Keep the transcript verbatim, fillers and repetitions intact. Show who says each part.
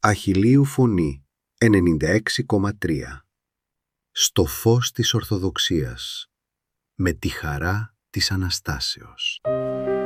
Speaker 1: Αχιλλείου Φωνή ενενήντα έξι κόμμα τρία. Στο φως της Ορθοδοξίας, με τη χαρά της Αναστάσεως.